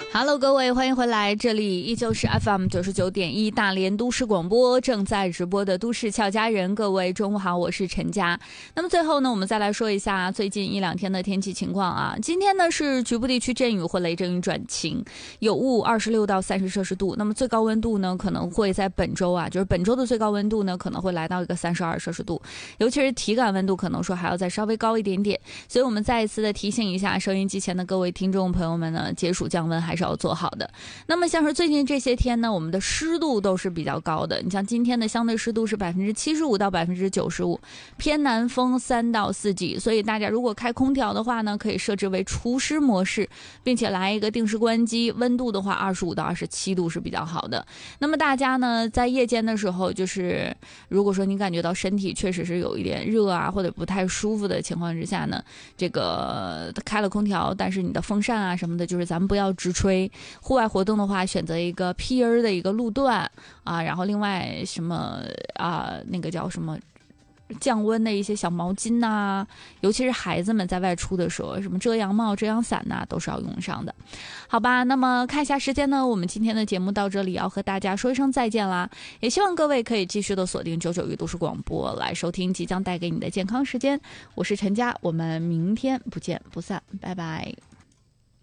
Hello， 各位，欢迎回来，这里依旧是 FM 99.1大连都市广播正在直播的都市俏佳人。各位中午好，我是陈佳。那么最后呢，我们再来说一下最近一两天的天气情况啊。今天呢是局部地区阵雨或雷阵雨转晴，有雾，26到30摄氏度。那么最高温度呢可能会在本周啊，就是本周的最高温度呢可能会来到一个32摄氏度，尤其是体感温度可能说还要再稍微高一点点。所以我们再一次的提醒一下收音机前的各位听众朋友们呢，解暑降温还是要做好的。那么像是最近这些天呢，我们的湿度都是比较高的。你像今天的相对湿度是75%到95%，偏南风3到4级。所以大家如果开空调的话呢，可以设置为除湿模式，并且来一个定时关机。温度的话25到27度是比较好的。那么大家呢，在夜间的时候，就是如果说你感觉到身体确实是有一点热啊，或者不太舒服的情况之下呢，这个开了空调，但是你的风扇啊什么的，就是咱们不要直吹。户外活动的话，选择一个披儿的一个路段啊，然后另外什么啊，那个叫什么降温的一些小毛巾呐，尤其是孩子们在外出的时候，什么遮阳帽、遮阳伞呐，都是要用上的。好吧，那么看一下时间呢，我们今天的节目到这里要和大家说一声再见啦，也希望各位可以继续的锁定991都市广播来收听即将带给你的健康时间。我是陈佳，我们明天不见不散，拜拜。